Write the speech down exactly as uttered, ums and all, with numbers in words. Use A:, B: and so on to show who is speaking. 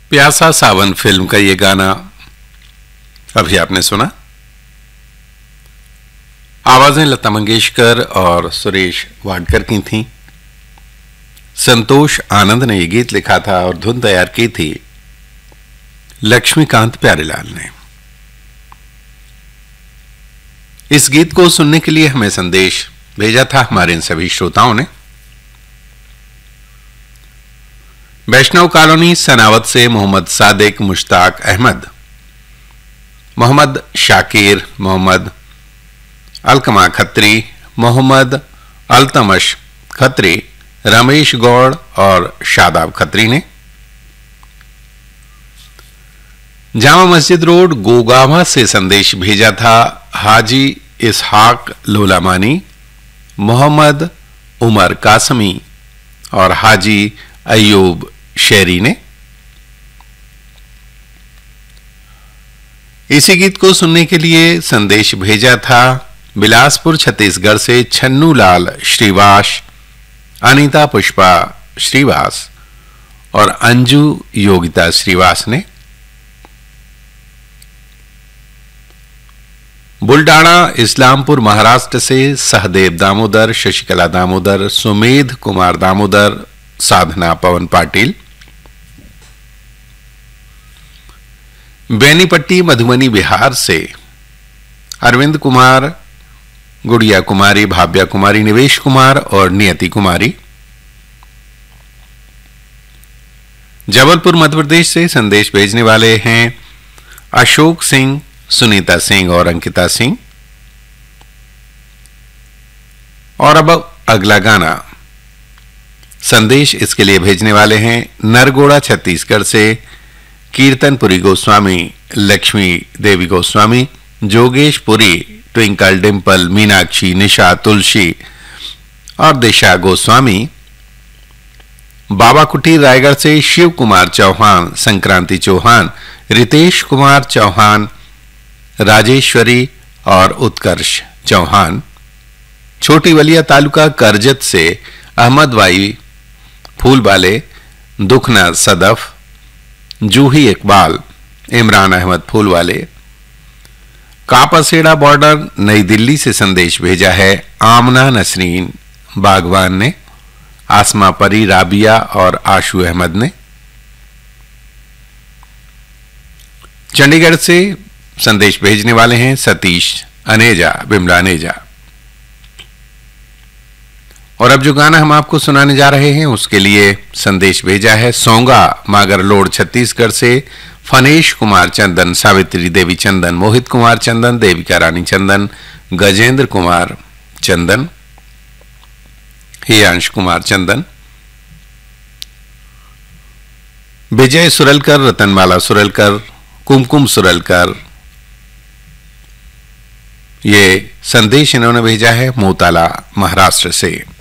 A: प्यासा सावन फिल्म का ये गाना अभी आपने सुना। आवाजें लता मंगेशकर और सुरेश वाडकर की थीं। संतोष आनंद ने यह गीत लिखा था और धुन तैयार की थी लक्ष्मीकांत प्यारेलाल ने। इस गीत को सुनने के लिए हमें संदेश भेजा था हमारे इन सभी श्रोताओं ने। वैष्णव कॉलोनी सनावत से मोहम्मद सादिक, मुश्ताक अहमद, मोहम्मद शाकिर, मोहम्मद अलकमा खत्री, मोहम्मद अल्तमश खत्री, रमेश गौड़ और शादाब खत्री ने जामा मस्जिद रोड गोगावा से संदेश भेजा था हाजी इसहाक लोलामानी, मोहम्मद उमर कासमी और हाजी अयूब शेरी ने। इसी गीत को सुनने के लिए संदेश भेजा था बिलासपुर छत्तीसगढ़ से छन्नू लाल श्रीवास, अनीता पुष्पा श्रीवास और अंजू योगिता श्रीवास ने। बुलडाना इस्लामपुर महाराष्ट्र से सहदेव दामोदर, शशिकला दामोदर, सुमेध कुमार दामोदर, साधना पवन पाटिल। बेनीपट्टी मधुबनी बिहार से अरविंद कुमार, गुड़िया कुमारी, भाव्या कुमारी, निवेश कुमार और नियति कुमारी। जबलपुर मध्य प्रदेश से संदेश भेजने वाले हैं अशोक सिंह, सुनीता सिंह और अंकिता सिंह। और अब अगला गाना संदेश इसके लिए भेजने वाले हैं नरगोड़ा छत्तीसगढ़ से कीर्तनपुरी गोस्वामी, लक्ष्मी देवी गोस्वामी, जोगेश पुरी, ट्विंकल डिंपल, मीनाक्षी, निशा, तुलसी और दिशा गोस्वामी। बाबा कुटीर रायगढ़ से शिव कुमार चौहान, संक्रांति चौहान, रितेश कुमार चौहान, राजेश्वरी और उत्कर्ष चौहान। छोटी वलिया तालुका करजत से अहमद वाई फूलवाले, दुखना सदफ, जूही इकबाल, इमरान अहमद फूलवाले। कापासेड़ा बॉर्डर नई दिल्ली से संदेश भेजा है आमना नसरीन बागवान ने, आसमा परी, राबिया और आशू अहमद ने। चंडीगढ़ से संदेश भेजने वाले हैं सतीश अनेजा, बिमला अनेजा। और अब जो गाना हम आपको सुनाने जा रहे हैं उसके लिए संदेश भेजा है सोंगा मागरलोड छत्तीसगढ़ से फनेश कुमार चंदन, सावित्री देवी चंदन, मोहित कुमार चंदन, देविका रानी चंदन, गजेंद्र कुमार चंदन, हियांश कुमार चंदन, विजय सुरलकर, रतनमाला सुरलकर, कुमकुम सुरलकर। ये संदेश इन्होंने भेजा है मोताला महाराष्ट्र से।